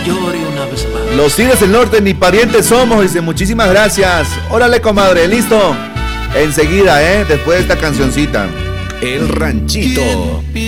llore una vez más. Los Tigres del Norte ni parientes somos, dice, muchísimas gracias. Órale, comadre, listo. Enseguida, después de esta cancioncita. El Ranchito.